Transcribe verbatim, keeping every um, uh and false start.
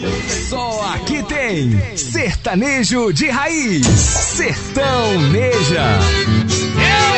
Só aqui tem sertanejo de raiz, Sertão Neja.